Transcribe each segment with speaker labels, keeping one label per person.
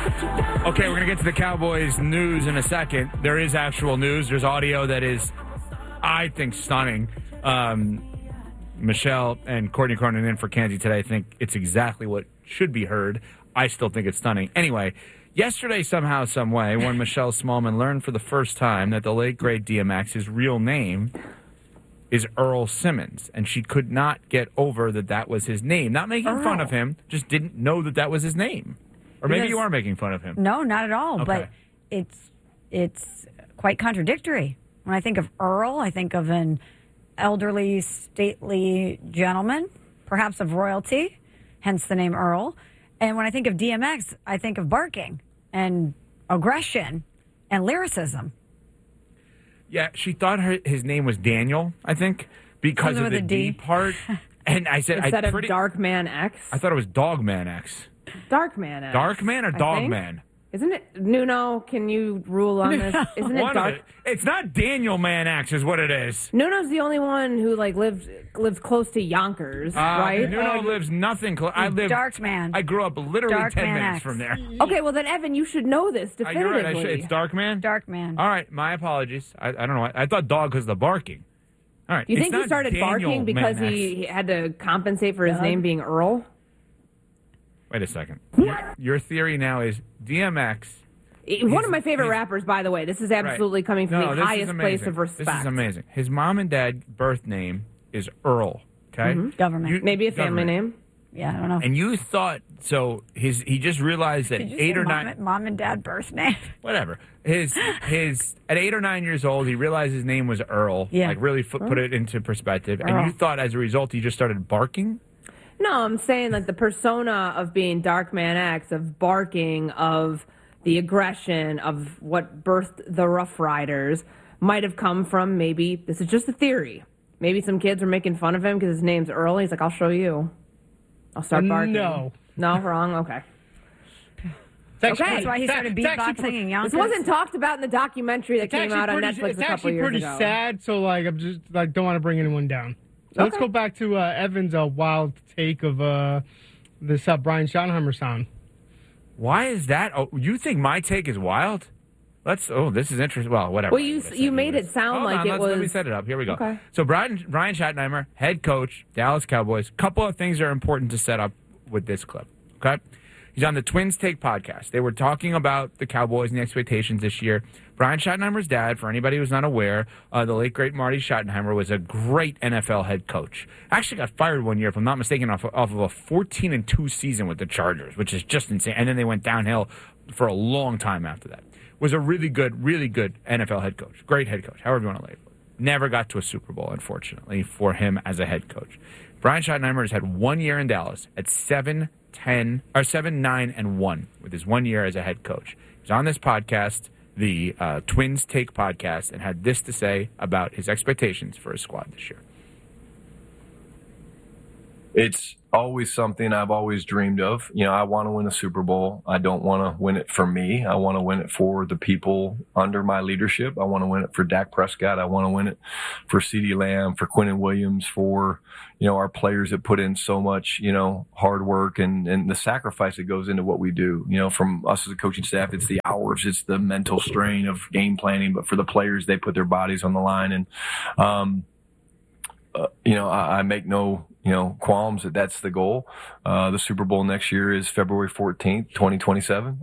Speaker 1: Okay, we're going to get to the Cowboys news in a second. There is actual news. There's audio that is, I think, stunning. Michelle and Courtney Cronin in for Kenzie today. I think it's exactly what should be heard. I still think it's stunning. Anyway, yesterday, somehow, some way, when Michelle Smallman learned for the first time that the late, great DMX, his real name is Earl Simmons, and she could not get over that was his name. Not making fun of him, just didn't know that was his name. Or maybe you are making fun of him.
Speaker 2: No, not at all.
Speaker 1: Okay.
Speaker 2: But it's quite contradictory. When I think of Earl, I think of an elderly, stately gentleman, perhaps of royalty, hence the name Earl. And when I think of DMX, I think of barking and aggression and lyricism.
Speaker 1: Yeah, she thought his name was Daniel, I think, because of the D part. And I said,
Speaker 3: instead of Darkman X?
Speaker 1: I thought it was Dogman X.
Speaker 3: Darkman X.
Speaker 1: Darkman or Dogman?
Speaker 3: Isn't it? Nuno, can you rule on this? Isn't it Dark?
Speaker 1: It's not Daniel Man X is what it is.
Speaker 3: Nuno's the only one who lives close to Yonkers, right?
Speaker 1: Nuno lives nothing close.
Speaker 2: Darkman.
Speaker 1: I grew up literally
Speaker 2: Dark
Speaker 1: 10
Speaker 2: Man
Speaker 1: minutes
Speaker 2: X.
Speaker 1: from there.
Speaker 3: Okay, well then, Evan, you should know this definitively.
Speaker 1: You're right. It's Darkman?
Speaker 2: Darkman.
Speaker 1: All right, my apologies. I don't know. I thought dog was the barking. All right.
Speaker 3: You think he started barking because he had to compensate for his name being Earl?
Speaker 1: Wait a second. Your theory now is DMX.
Speaker 3: One of my favorite rappers, by the way. This is absolutely coming from the highest place of respect.
Speaker 1: This is amazing. His mom and dad birth name is Earl. Okay,
Speaker 2: Government.
Speaker 3: Maybe a family name.
Speaker 2: Yeah, I don't know.
Speaker 1: And you thought so? He just realized that 8 or 9
Speaker 2: mom and dad birth name.
Speaker 1: Whatever. His at 8 or 9 years old, he realized his name was Earl.
Speaker 2: Yeah.
Speaker 1: Like really put it into perspective.
Speaker 2: Earl.
Speaker 1: And you thought as a result he just started barking.
Speaker 3: No, I'm saying like the persona of being Darkman X, of barking, of the aggression, of what birthed the Rough Riders might have come from maybe, this is just a theory, maybe some kids were making fun of him because his name's Earl. He's like, I'll show you. I'll start barking.
Speaker 4: No,
Speaker 3: wrong? Okay.
Speaker 2: That's why he started beatboxing in Yonkers.
Speaker 3: This wasn't talked about in the documentary that came out on Netflix a couple years ago.
Speaker 4: It's actually pretty sad, so I'm just don't want to bring anyone down. So let's go back to Evan's wild take of this Brian Schottenheimer sound.
Speaker 1: Why is that? Oh, you think my take is wild? This is interesting. Well, whatever.
Speaker 3: Well, you made it sound like it was.
Speaker 1: Let me set it up. Here we go.
Speaker 3: Okay.
Speaker 1: So Brian Schottenheimer, head coach, Dallas Cowboys. Couple of things are important to set up with this clip. Okay. He's on the Twins Take podcast. They were talking about the Cowboys and the expectations this year. Brian Schottenheimer's dad, for anybody who's not aware, the late, great Marty Schottenheimer was a great NFL head coach. Actually got fired one year, if I'm not mistaken, off of a 14-2 season with the Chargers, which is just insane. And then they went downhill for a long time after that. Was a really good NFL head coach. Great head coach, however you want to label it. Never got to a Super Bowl, unfortunately, for him as a head coach. Brian Schottenheimer has had 1 year in Dallas at 7-9-1 with his 1 year as a head coach. He's on this podcast, the Twins Take podcast, and had this to say about his expectations for his squad this year.
Speaker 5: It's always something I've always dreamed of. You know, I want to win a Super Bowl. I don't want to win it for me. I want to win it for the people under my leadership. I want to win it for Dak Prescott. I want to win it for CeeDee Lamb, for Quinnen Williams, for, our players that put in so much, hard work and the sacrifice that goes into what we do. From us as a coaching staff, it's the hours, it's the mental strain of game planning, but for the players, they put their bodies on the line. And, I make no, qualms that's the goal. The Super Bowl next year is February 14th, 2027.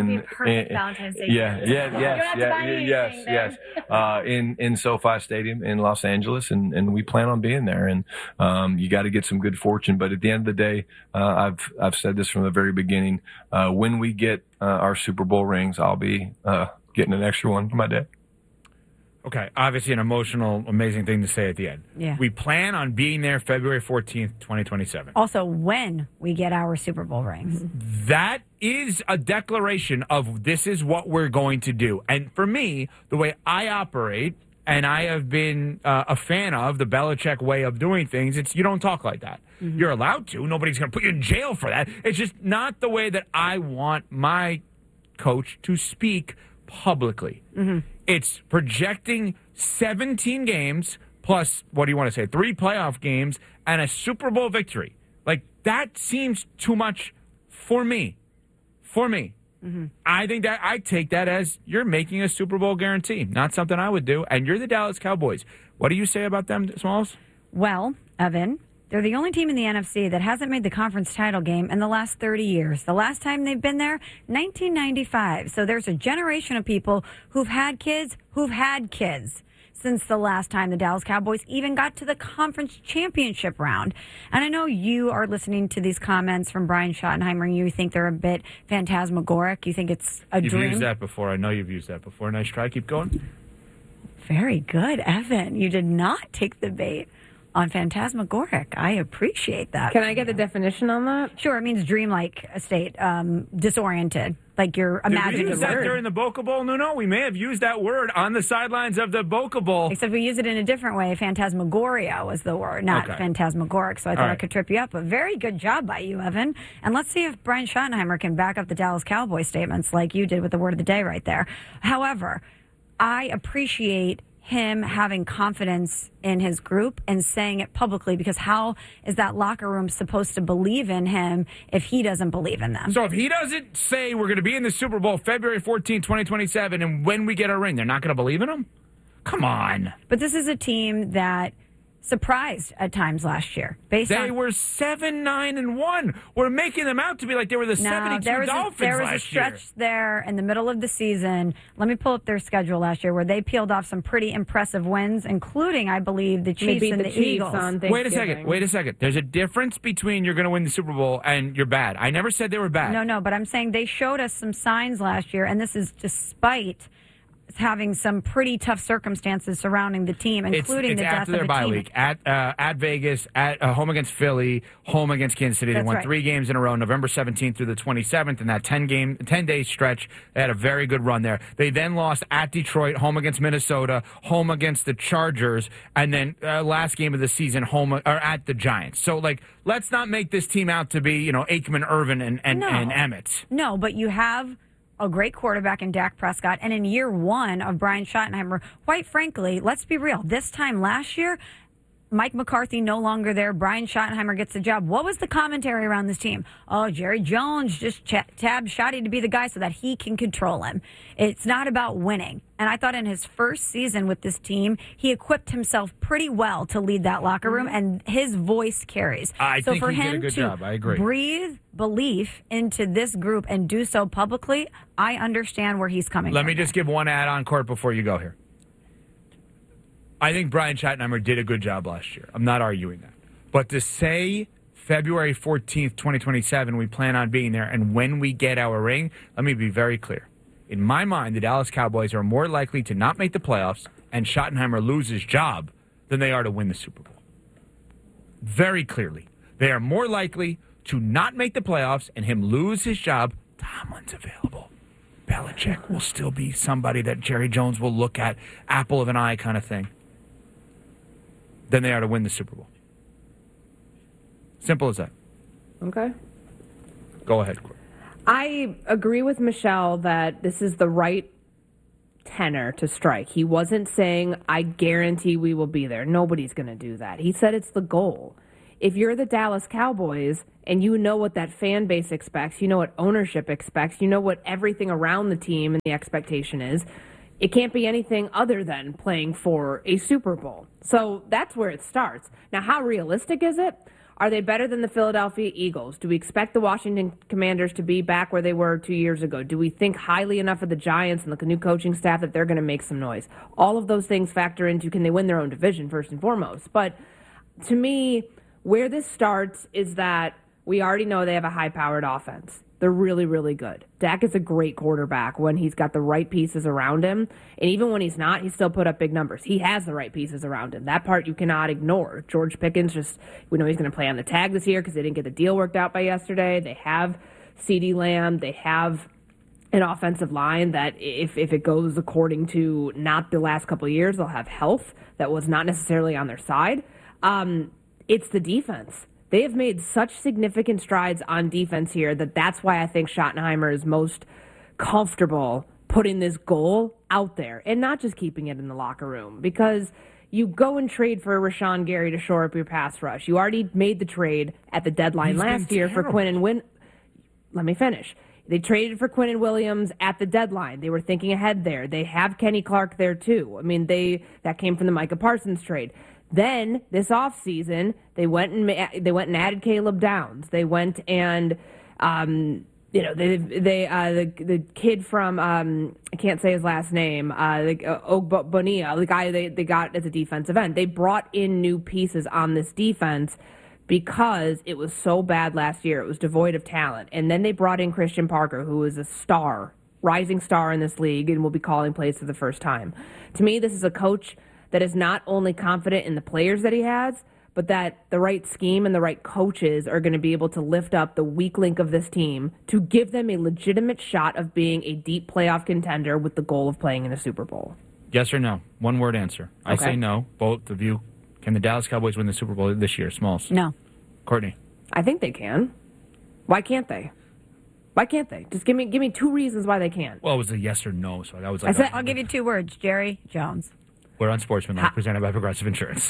Speaker 5: In SoFi Stadium in Los Angeles. And we plan on being there. And, you got to get some good fortune. But at the end of the day, I've said this from the very beginning. When we get, our Super Bowl rings, I'll be, getting an extra one for my dad.
Speaker 1: Okay, obviously an emotional, amazing thing to say at the end.
Speaker 2: Yeah.
Speaker 1: We plan on being there February 14th, 2027.
Speaker 2: Also, when we get our Super Bowl rings.
Speaker 1: That is a declaration of this is what we're going to do. And for me, the way I operate, and I have been a fan of the Belichick way of doing things, it's you don't talk like that. Mm-hmm. You're allowed to. Nobody's going to put you in jail for that. It's just not the way that I want my coach to speak publicly. Mm-hmm. It's projecting 17 games plus, what do you want to say, 3 playoff games and a Super Bowl victory. Like, that seems too much for me. I think that I take that as you're making a Super Bowl guarantee, not something I would do. And you're the Dallas Cowboys. What do you say about them, Smalls?
Speaker 2: Well, Evan, they're the only team in the NFC that hasn't made the conference title game in the last 30 years. The last time they've been there, 1995. So there's a generation of people who've had kids since the last time the Dallas Cowboys even got to the conference championship round. And I know you are listening to these comments from Brian Schottenheimer and you think they're a bit phantasmagoric. You think it's a dream.
Speaker 1: You've used that before. I know you've used that before. Nice try. Keep going.
Speaker 2: Very good, Evan. You did not take the bait on phantasmagoric. I appreciate that.
Speaker 3: Can I get the definition on that?
Speaker 2: Sure, it means dreamlike state, disoriented, like you're imagining.
Speaker 1: Did we use that during the Boca Bowl? No. We may have used that word on the sidelines of the Boca Bowl.
Speaker 2: Except we use it in a different way. Phantasmagoria was the word, not phantasmagoric. So I thought I could trip you up. But very good job by you, Evan. And let's see if Brian Schottenheimer can back up the Dallas Cowboys statements like you did with the word of the day right there. However, I appreciate him having confidence in his group and saying it publicly, because how is that locker room supposed to believe in him if he doesn't believe in them?
Speaker 1: So if he doesn't say we're going to be in the Super Bowl February 14, 2027, and when we get our ring, they're not going to believe in him? Come on.
Speaker 2: But this is a team that surprised at times last year.
Speaker 1: They were 7-9-1. We're making them out to be like they were the 72 Dolphins
Speaker 2: there was
Speaker 1: last
Speaker 2: a stretch
Speaker 1: year.
Speaker 2: there in the middle of the season. Let me pull up their schedule last year where they peeled off some pretty impressive wins, including, I believe, the Chiefs and the Eagles.
Speaker 3: Wait
Speaker 1: a second. There's a difference between you're going to win the Super Bowl and you're bad. I never said they were bad.
Speaker 2: No, but I'm saying they showed us some signs last year, and this is despite having some pretty tough circumstances surrounding the team, including
Speaker 1: it's
Speaker 2: the death
Speaker 1: after their
Speaker 2: of the
Speaker 1: bye
Speaker 2: team.
Speaker 1: week at Vegas, at home against Philly, home against Kansas City. They won 3 games in a row, November 17th through the 27th, in that 10-day stretch. They had a very good run there. They then lost at Detroit, home against Minnesota, home against the Chargers, and then last game of the season, home or at the Giants. So, let's not make this team out to be, Aikman, Irvin, and Emmett.
Speaker 2: No, but you have a great quarterback in Dak Prescott. And in year one of Brian Schottenheimer, quite frankly, let's be real, this time last year, Mike McCarthy no longer there. Brian Schottenheimer gets the job. What was the commentary around this team? Oh, Jerry Jones just tabbed Schotty to be the guy so that he can control him. It's not about winning. And I thought in his first season with this team, he equipped himself pretty well to lead that locker room, and his voice carries.
Speaker 1: I think
Speaker 2: for
Speaker 1: he did
Speaker 2: him
Speaker 1: a good job. I agree.
Speaker 2: Breathe belief into this group and do so publicly, I understand where he's coming from.
Speaker 1: Let me just give one add-on, Court, before you go here. I think Brian Schottenheimer did a good job last year. I'm not arguing that. But to say February 14th, 2027, we plan on being there, and when we get our ring, let me be very clear. In my mind, the Dallas Cowboys are more likely to not make the playoffs and Schottenheimer lose his job than they are to win the Super Bowl. Very clearly. They are more likely to not make the playoffs and him lose his job. Tomlin's available. Belichick will still be somebody that Jerry Jones will look at, apple of an eye kind of thing, than they are to win the Super Bowl. Simple as that.
Speaker 3: Okay.
Speaker 1: Go ahead, Court.
Speaker 3: I agree with Michelle that this is the right tenor to strike. He wasn't saying, I guarantee we will be there. Nobody's going to do that. He said it's the goal. If you're the Dallas Cowboys and you know what that fan base expects, you know what ownership expects, you know what everything around the team and the expectation is, it can't be anything other than playing for a Super Bowl. So that's where it starts. Now, how realistic is it? Are they better than the Philadelphia Eagles? Do we expect the Washington Commanders to be back where they were 2 years ago? Do we think highly enough of the Giants and the new coaching staff that they're going to make some noise? All of those things factor into, can they win their own division first and foremost? But to me, where this starts is that we already know they have a high-powered offense. They're really, really good. Dak is a great quarterback when he's got the right pieces around him. And even when he's not, he still put up big numbers. He has the right pieces around him. That part you cannot ignore. George Pickens, we know he's going to play on the tag this year because they didn't get the deal worked out by yesterday. They have CeeDee Lamb. They have an offensive line that if it goes according to not the last couple of years, they'll have health that was not necessarily on their side. It's the defense. They have made such significant strides on defense here that's why I think Schottenheimer is most comfortable putting this goal out there and not just keeping it in the locker room, because you go and trade for Rashawn Gary to shore up your pass rush. You already made the trade at the deadline last year for Quinn and Win. Let me finish. They traded for Quinnen Williams at the deadline. They were thinking ahead there. They have Kenny Clark there too. I mean, that came from the Micah Parsons trade. Then this offseason, they went and added Caleb Downs. They went and the kid from I can't say his last name, Ogbonnia, the guy they got as a defensive end. They brought in new pieces on this defense because it was so bad last year. It was devoid of talent. And then they brought in Christian Parker, who is a rising star in this league, and will be calling plays for the first time. To me, this is a coach that is not only confident in the players that he has, but that the right scheme and the right coaches are going to be able to lift up the weak link of this team to give them a legitimate shot of being a deep playoff contender with the goal of playing in a Super Bowl.
Speaker 1: Yes or no? One word answer. I
Speaker 3: Okay.
Speaker 1: say no. Both of you. Can the Dallas Cowboys win the Super Bowl this year? Smalls.
Speaker 2: No.
Speaker 1: Courtney.
Speaker 3: I think they can. Why can't they? Why can't they? Just give me 2 reasons why they can't.
Speaker 1: Well, it was a yes or no, so that was like.
Speaker 2: I'll give you 2 words. Jerry Jones.
Speaker 1: We're Unsportsmanlike, presented by Progressive Insurance.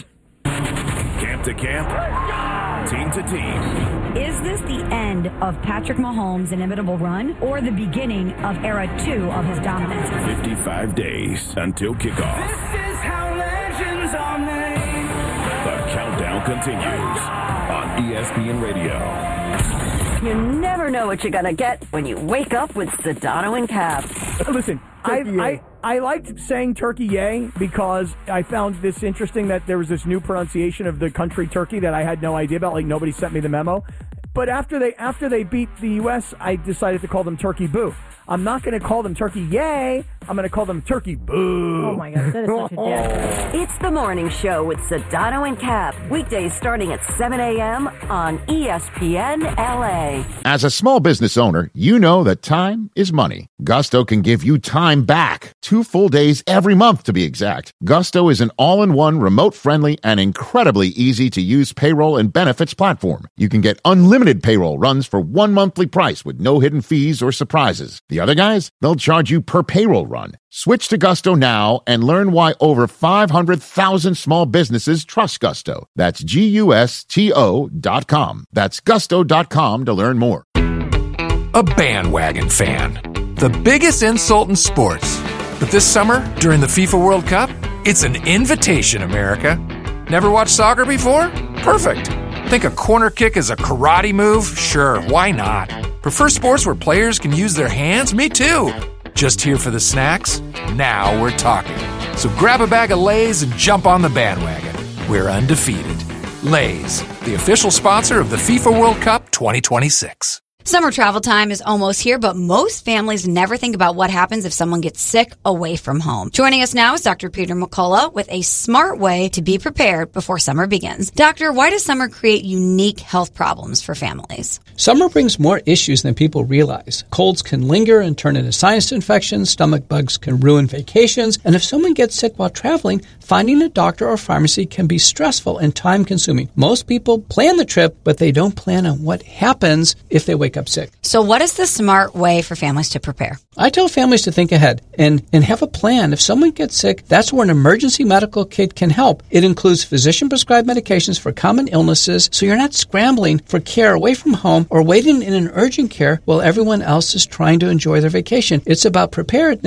Speaker 6: Camp to camp, team to team.
Speaker 2: Is this the end of Patrick Mahomes' inimitable run or the beginning of era 2 of his dominance?
Speaker 6: 55 days until kickoff.
Speaker 7: This is how legends are made.
Speaker 6: The countdown continues on ESPN Radio.
Speaker 8: You never know what you're going to get when you wake up with Sedano and Cap.
Speaker 9: Listen, I liked saying turkey yay because I found this interesting that there was this new pronunciation of the country Turkey that I had no idea about. Like, nobody sent me the memo. But after they beat the U.S., I decided to call them turkey boo. I'm not going to call them turkey yay. I'm going to call them turkey boo.
Speaker 3: Oh, my gosh, that is such a dad.
Speaker 8: It's the morning show with Sedano and Cap. Weekdays starting at 7 a.m. on ESPN LA.
Speaker 10: As a small business owner, you know that time is money. Gusto can give you time back. 2 full days every month, to be exact. Gusto is an all-in-one, remote-friendly, and incredibly easy-to-use payroll and benefits platform. You can get unlimited payroll runs for 1 monthly price with no hidden fees or surprises. The other guys, they'll charge you per payroll run. Switch to Gusto now and learn why over 500,000 small businesses trust Gusto. That's GUSTO.com. That's gusto.com to learn more.
Speaker 11: A bandwagon fan. The biggest insult in sports. But this summer, during the FIFA World Cup, it's an invitation, America. Never watched soccer before? Perfect. Think a corner kick is a karate move? Sure, why not? Prefer sports where players can use their hands? Me too. Just here for the snacks? Now we're talking. So grab a bag of Lay's and jump on the bandwagon. We're undefeated. Lay's, the official sponsor of the FIFA World Cup 2026.
Speaker 12: Summer travel time is almost here, but most families never think about what happens if someone gets sick away from home. Joining us now is Dr. Peter McCullough with a smart way to be prepared before summer begins. Doctor, why does summer create unique health problems for families?
Speaker 13: Summer brings more issues than people realize. Colds can linger and turn into sinus infections, stomach bugs can ruin vacations, and if someone gets sick while traveling, finding a doctor or pharmacy can be stressful and time-consuming. Most people plan the trip, but they don't plan on what happens if they wake up sick.
Speaker 12: So what is the smart way for families to prepare?
Speaker 13: I tell families to think ahead and have a plan. If someone gets sick, that's where an emergency medical kit can help. It includes physician-prescribed medications for common illnesses, so you're not scrambling for care away from home or waiting in an urgent care while everyone else is trying to enjoy their vacation. It's about preparedness